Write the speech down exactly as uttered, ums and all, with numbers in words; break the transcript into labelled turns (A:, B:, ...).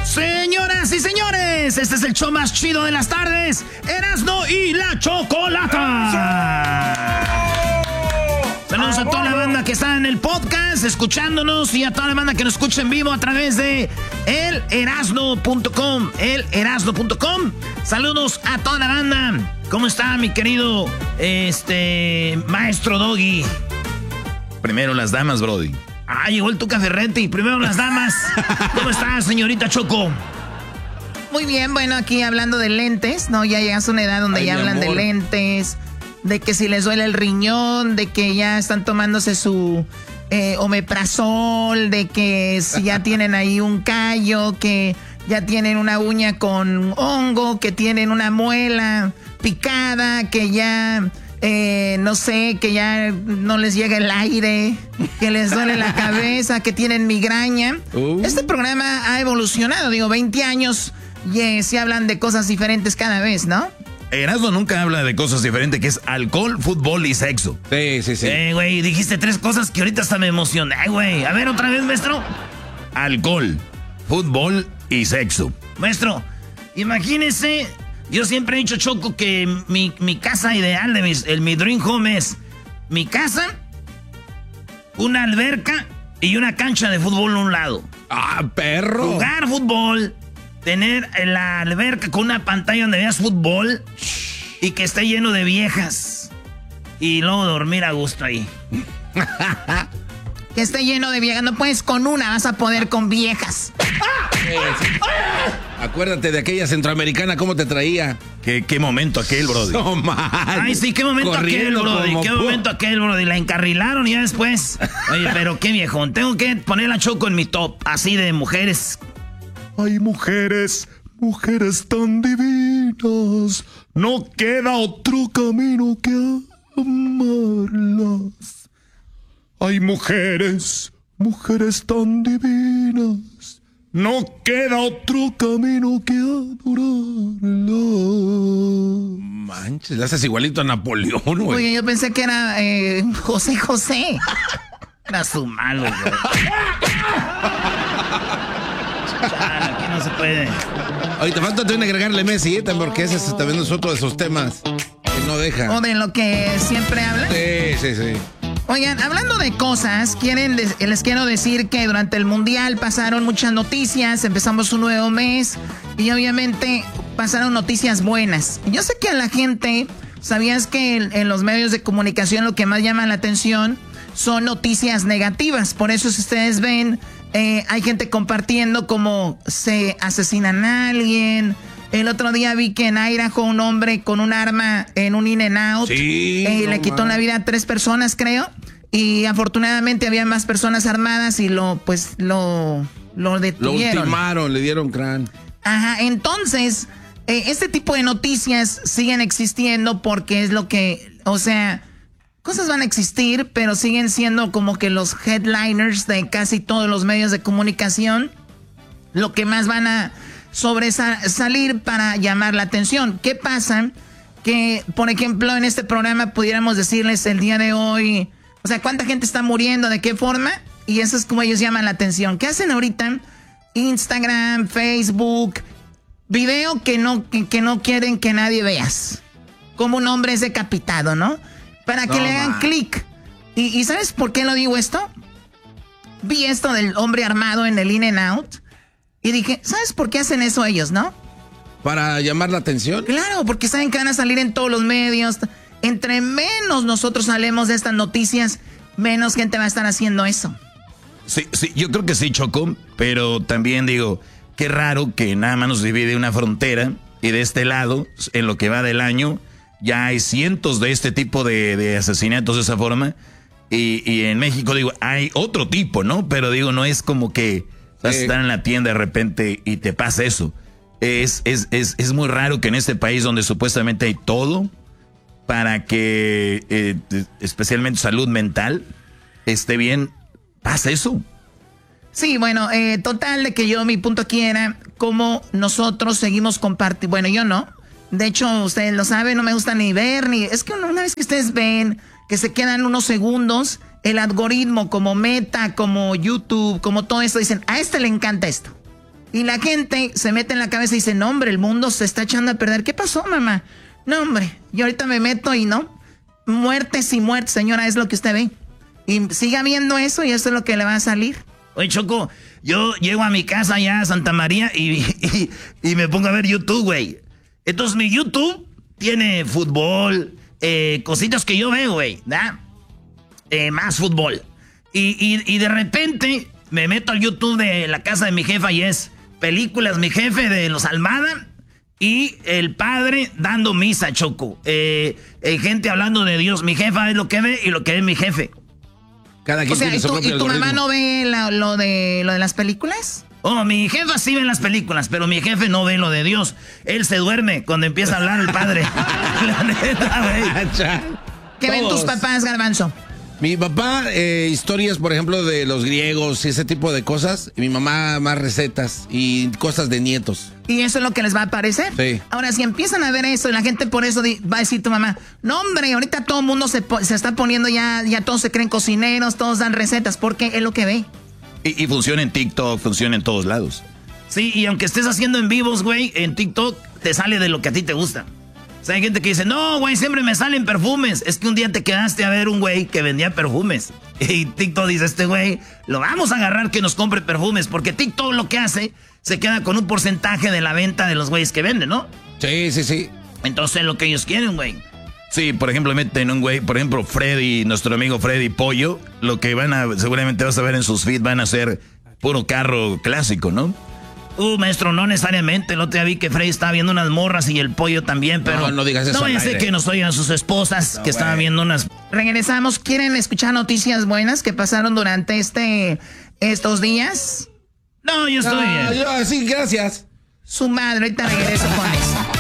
A: Señoras y señores, este es el show más chido de las tardes, Erasmo y la Chocolata. Saludos a toda la banda que está en el podcast escuchándonos y a toda la banda que nos escucha en vivo a través de el erasmo punto com, el erasmo punto com. Saludos a toda la banda. ¿Cómo está mi querido este maestro Doggy?
B: Primero las damas, Brody.
A: Ah, llegó el Tuca Ferretti. Primero las damas. ¿Cómo está, señorita Choco?
C: Muy bien, bueno, aquí hablando de lentes, ¿no? Ya llegas a una edad donde Ay, ya hablan amor. de lentes, de que si les duele el riñón, de que ya están tomándose su eh, omeprazol, de que si ya tienen ahí un callo, que ya tienen una uña con hongo, que tienen una muela picada, que ya... Eh, no sé, que ya no les llega el aire, que les duele la cabeza, que tienen migraña. Uh. Este programa ha evolucionado, digo, veinte años y eh, se hablan de cosas diferentes cada vez, ¿no?
B: Erasmo nunca habla de cosas diferentes, que es alcohol, fútbol y sexo.
A: Sí, sí, sí. Eh, güey, dijiste tres cosas que ahorita hasta me emocioné, güey. A ver, otra vez, maestro.
B: Alcohol, fútbol y sexo.
A: Maestro, imagínese... Yo siempre he dicho, Choco, que mi, mi casa ideal, de mis, el, mi dream home es mi casa, una alberca y una cancha de fútbol a un lado.
B: ¡Ah, perro!
A: Jugar fútbol, tener la alberca con una pantalla donde veas fútbol y que esté lleno de viejas. Y luego dormir a gusto ahí.
C: Que esté lleno de viejas. No puedes con una, vas a poder con viejas.
B: Sí, sí. Acuérdate de aquella centroamericana, cómo te traía.
A: ¿Qué, qué momento aquel, Brody? No, man. Ay, sí, qué momento Corriendo aquel, Brody. Qué momento aquel, Brody. La encarrilaron y ya después. Oye, pero qué viejón. Tengo que poner a Choco en mi top, así de mujeres.
D: Hay mujeres, mujeres tan divinas. No queda otro camino que amarlas. Hay mujeres, mujeres tan divinas. No queda otro camino que adorarla.
B: Manches, le haces igualito a Napoleón, güey.
C: Oye, yo pensé que era eh, José José.
A: Era su malo, güey. Chale, aquí no se puede.
B: Oye, te falta también agregarle Messi, ¿eh? Porque ese es, también es otro de esos temas que no deja.
C: ¿O de lo que siempre habla?
B: Sí, sí, sí.
C: Oigan, hablando de cosas, quieren, les quiero decir que durante el Mundial pasaron muchas noticias, empezamos un nuevo mes y obviamente pasaron noticias buenas. Yo sé que a la gente, ¿sabías que en, en los medios de comunicación lo que más llama la atención son noticias negativas? Por eso si ustedes ven, eh, hay gente compartiendo como se asesinan a alguien. El otro día vi que en Idaho un hombre con un arma en un In-N-Out
B: sí,
C: eh,
B: no
C: le quitó
B: man.
C: la vida a tres personas, creo. Y afortunadamente había más personas armadas y lo, pues, lo, lo detuvieron.
B: Lo ultimaron, le dieron crán.
C: Ajá, entonces, eh, este tipo de noticias siguen existiendo porque es lo que, o sea, cosas van a existir, pero siguen siendo como que los headliners de casi todos los medios de comunicación, lo que más van a sobresalir para llamar la atención. ¿Qué pasa? Que, por ejemplo, en este programa pudiéramos decirles el día de hoy, o sea, cuánta gente está muriendo, de qué forma, y eso es como ellos llaman la atención. ¿Qué hacen ahorita? Instagram, Facebook, video que no, que, que no quieren que nadie veas. Como un hombre es decapitado, ¿no? Para que no, le hagan clic. ¿Y, ¿Y sabes por qué lo digo esto? Vi esto del hombre armado en el In-N-Out y dije, ¿sabes por qué hacen eso ellos, no?
B: ¿Para llamar la atención?
C: Claro, porque saben que van a salir en todos los medios. Entre menos nosotros salemos de estas noticias, menos gente va a estar haciendo eso.
B: Sí, sí, yo creo que sí, Choco, pero también digo, qué raro que nada más nos divide una frontera y de este lado, en lo que va del año, ya hay cientos de este tipo de, de asesinatos de esa forma. Y, y en México, digo, hay otro tipo, ¿no? Pero digo, no es como que vas a estar en la tienda de repente y te pasa eso. Es, es, es, es muy raro que en este país donde supuestamente hay todo para que, eh, especialmente salud mental, esté bien, pasa eso.
C: Sí, bueno, eh, total de que yo, mi punto aquí era cómo nosotros seguimos compartiendo. Bueno, yo no. De hecho, ustedes lo saben, no me gusta ni ver, ni... Es que una vez que ustedes ven que se quedan unos segundos, el algoritmo como Meta, como YouTube, como todo esto, dicen, a este le encanta esto. Y la gente se mete en la cabeza y dice, no, hombre, el mundo se está echando a perder. ¿Qué pasó, mamá? No, hombre, yo ahorita me meto y no. Muertes y muertes, señora, es lo que usted ve. Y siga viendo eso y eso es lo que le va a salir.
A: Oye, Choco, yo llego a mi casa allá a Santa María y, y, y me pongo a ver YouTube, güey. Entonces mi YouTube tiene fútbol, eh, cositas que yo veo, güey, ¿verdad? Eh, más fútbol. Y, y, y de repente me meto al YouTube de la casa de mi jefa y es películas, mi jefe de los Almada y el padre dando misa, Choco. Eh, eh, gente hablando de Dios. Mi jefa es lo que ve y lo que ve mi jefe.
C: Cada quien o sea, tiene ¿y, tu, ¿y tu mamá no ve la, lo, de, lo de las películas?
A: Oh, mi jefa sí ve las películas, pero mi jefe no ve lo de Dios. Él se duerme cuando empieza a hablar el padre. La neta, güey.
C: ¿Qué Todos. ven tus papás, Garbanzo?
E: Mi papá, eh, historias, por ejemplo, de los griegos y ese tipo de cosas. Y mi mamá, más recetas y cosas de nietos.
C: ¿Y eso es lo que les va a aparecer?
E: Sí.
C: Ahora, si empiezan a ver eso y la gente por eso va a decir tu mamá, no, hombre, ahorita todo el mundo se, se está poniendo ya, ya todos se creen cocineros, todos dan recetas, porque es lo que ve.
B: Y, y funciona en TikTok, funciona en todos lados.
A: Sí, y aunque estés haciendo en vivos, güey, en TikTok te sale de lo que a ti te gusta. O sea, hay gente que dice, no, güey, siempre me salen perfumes. Es que un día te quedaste a ver un güey que vendía perfumes. Y TikTok dice, este güey, lo vamos a agarrar que nos compre perfumes. Porque TikTok lo que hace, se queda con un porcentaje de la venta de los güeyes que venden, ¿no?
E: Sí, sí, sí.
A: Entonces lo que ellos quieren, güey.
B: Sí, por ejemplo, meten un güey, por ejemplo, Freddy, nuestro amigo Freddy Pollo. Lo que van a, seguramente vas a ver en sus feeds, van a ser puro carro clásico, ¿no?
A: Uh, maestro, no necesariamente. El otro día vi que Freddy estaba viendo unas morras y el Pollo también, pero...
E: No, no digas eso.
A: No vaya a ser que nos oigan sus esposas no, que estaban viendo unas...
C: Regresamos. ¿Quieren escuchar noticias buenas que pasaron durante este estos días?
A: No, yo estoy
E: no,
A: bien.
E: Yo, sí, gracias.
C: Su madre, ahorita regreso con eso.